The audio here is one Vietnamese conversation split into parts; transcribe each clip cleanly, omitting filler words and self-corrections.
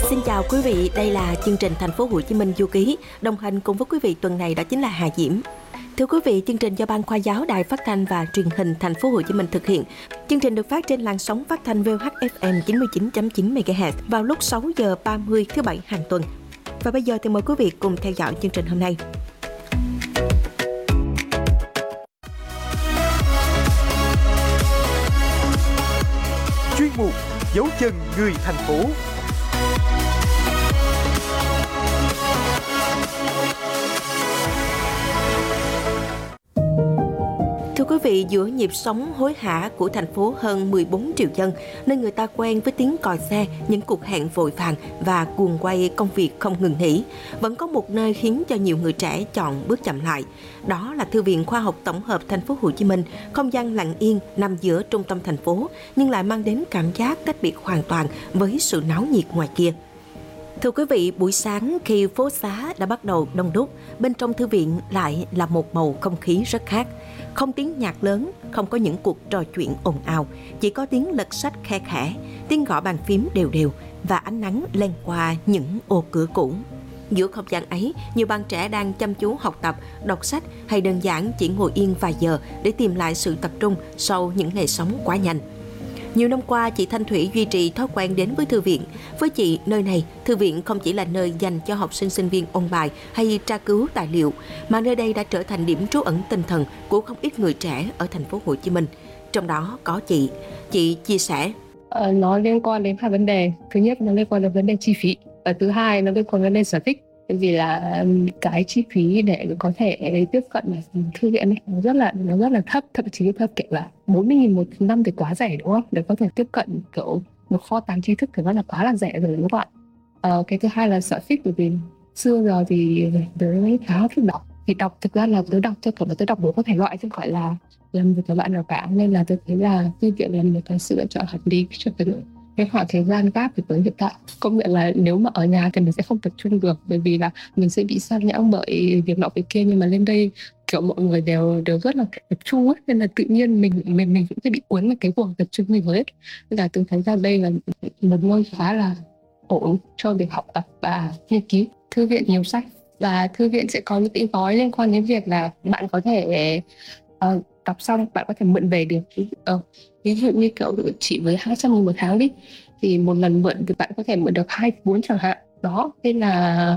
Xin chào quý vị, đây là chương trình Thành phố Hồ Chí Minh du ký. Đồng hành cùng với quý vị tuần này đó chính là Hà Diễm. Thưa quý vị, chương trình do Ban Khoa giáo Đài Phát thanh và Truyền hình Thành phố Hồ Chí Minh thực hiện. Chương trình được phát trên làn sóng phát thanh VOH-FM 99.9 MHz vào lúc 6 giờ 30 thứ Bảy hàng tuần. Và bây giờ thì mời quý vị cùng theo dõi chương trình hôm nay. Chuyên mục Dấu chân người thành phố. Thưa quý vị, giữa nhịp sống hối hả của thành phố hơn 14 triệu dân, nên người ta quen với tiếng còi xe, những cuộc hẹn vội vàng và guồng quay công việc không ngừng nghỉ. Vẫn có một nơi khiến cho nhiều người trẻ chọn bước chậm lại. Đó là Thư viện Khoa học Tổng hợp Thành phố Hồ Chí Minh, không gian lặng yên nằm giữa trung tâm thành phố, nhưng lại mang đến cảm giác cách biệt hoàn toàn với sự náo nhiệt ngoài kia. Thưa quý vị, buổi sáng khi phố xá đã bắt đầu đông đúc, bên trong thư viện lại là một bầu không khí rất khác. Không tiếng nhạc lớn, không có những cuộc trò chuyện ồn ào, chỉ có tiếng lật sách khe khẽ, tiếng gõ bàn phím đều đều và ánh nắng len qua những ô cửa cũ. Giữa không gian ấy, nhiều bạn trẻ đang chăm chú học tập, đọc sách hay đơn giản chỉ ngồi yên vài giờ để tìm lại sự tập trung sau những ngày sống quá nhanh. Nhiều năm qua, chị Thanh Thủy duy trì thói quen đến với thư viện. Với chị, nơi này, thư viện không chỉ là nơi dành cho học sinh sinh viên ôn bài hay tra cứu tài liệu, mà nơi đây đã trở thành điểm trú ẩn tinh thần của không ít người trẻ ở thành phố Hồ Chí Minh. Trong đó có chị. Chị chia sẻ. Nó liên quan đến hai vấn đề. Thứ nhất, nó liên quan đến vấn đề chi phí. Và thứ hai, nó liên quan đến vấn đề sở thích. Bởi vì là cái chi phí để có thể tiếp cận thư viện này, nó rất là thấp, thậm chí thấp, kiểu là 40.000 một năm thì quá rẻ, đúng không? Để có thể tiếp cận kiểu một kho tàng tri thức thì nó là quá là rẻ rồi, đúng không ạ? Cái thứ hai là sở thích, bởi vì xưa giờ thì tớ khá thích đọc. Thì đọc thực ra là tớ đọc cho kiểu là tớ đọc đủ các thể loại, chứ không phải là làm việc các bạn nào cả. Nên là tớ thấy là thư viện là một cái sự lựa chọn hợp lý cho cái khoảng thời gian gap thì tới hiện tại. Công nhận là nếu mà ở nhà thì mình sẽ không tập trung được, bởi vì là mình sẽ bị sao nhãng bởi việc nọ việc kia, nhưng mà lên đây kiểu mọi người đều rất là tập trung ấy, nên là tự nhiên mình cũng sẽ bị cuốn vào cái guồng tập trung mình hết. Nên là tôi thấy ra đây là một nơi khá là ổn cho việc học tập và nghiên cứu. Thư viện nhiều sách và thư viện sẽ có những cái gói liên quan đến việc là bạn có thể đọc xong bạn có thể mượn về được. Ví dụ như kiểu chỉ với 200.000 một tháng đi, thì một lần mượn thì bạn có thể mượn được 2 cuốn chẳng hạn. Đó, nên là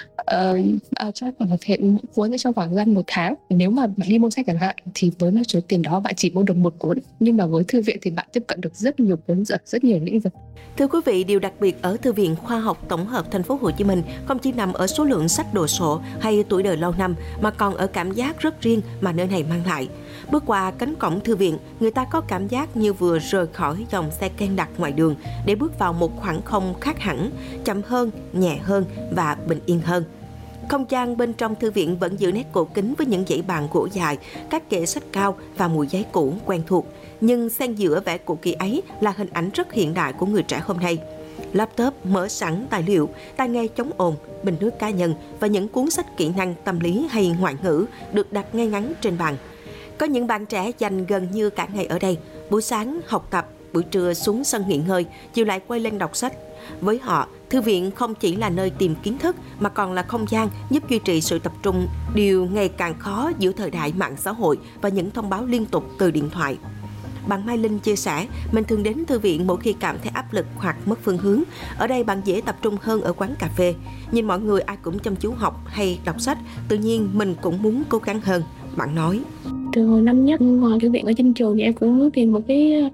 chắc là có thể cuốn trong khoảng gian 1 tháng. Nếu mà bạn đi mua sách chẳng hạn thì với một số tiền đó bạn chỉ mua được 1 cuốn, nhưng mà với thư viện thì bạn tiếp cận được rất nhiều cuốn, rất nhiều lĩnh vực. Thưa quý vị, điều đặc biệt ở Thư viện Khoa học Tổng hợp Thành phố Hồ Chí Minh không chỉ nằm ở số lượng sách đồ sộ hay tuổi đời lâu năm, mà còn ở cảm giác rất riêng mà nơi này mang lại. Bước qua cánh cổng thư viện, người ta có cảm giác như vừa rời khỏi dòng xe ken đặc ngoài đường để bước vào một khoảng không khác hẳn, chậm hơn, nhẹ hơn và bình yên hơn. Không gian bên trong thư viện vẫn giữ nét cổ kính với những dãy bàn gỗ dài, các kệ sách cao và mùi giấy cũ quen thuộc. Nhưng xen giữa vẻ cũ kỹ ấy là hình ảnh rất hiện đại của người trẻ hôm nay. Laptop mở sẵn tài liệu, tai nghe chống ồn, bình nước cá nhân và những cuốn sách kỹ năng tâm lý hay ngoại ngữ được đặt ngay ngắn trên bàn. Có những bạn trẻ dành gần như cả ngày ở đây, buổi sáng học tập, buổi trưa xuống sân nghỉ ngơi, chiều lại quay lên đọc sách. Với họ, thư viện không chỉ là nơi tìm kiến thức mà còn là không gian giúp duy trì sự tập trung, điều ngày càng khó giữa thời đại mạng xã hội và những thông báo liên tục từ điện thoại. Bạn Mai Linh chia sẻ, mình thường đến thư viện mỗi khi cảm thấy áp lực hoặc mất phương hướng. Ở đây bạn dễ tập trung hơn ở quán cà phê. Nhìn mọi người ai cũng chăm chú học hay đọc sách, tự nhiên mình cũng muốn cố gắng hơn. Bạn nói. Từ hồi năm nhất ngoài thư viện ở trên trường thì em cũng muốn tìm một cái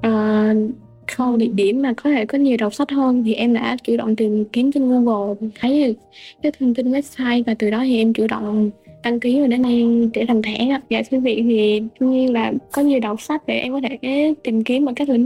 kho địa điểm mà có thể có nhiều đọc sách hơn, thì em đã chủ động tìm kiếm trên Google, thấy cái thông tin website và từ đó thì em chủ động đăng ký và đến nay để làm thẻ. Dạ, thư viện thì đương nhiên là có nhiều đọc sách để em có thể tìm kiếm ở các lĩnh